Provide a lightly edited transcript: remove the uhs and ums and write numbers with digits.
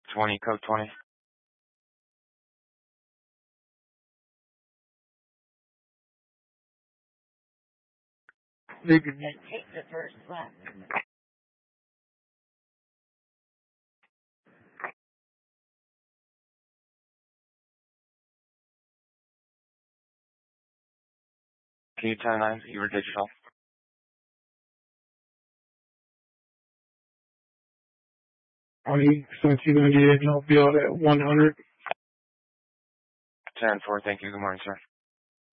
20, code 20. They can take the first left. Can you 10-9? You were digital. 20, 1798, and I'll be out at 100. 10-4, thank you. Good morning, sir.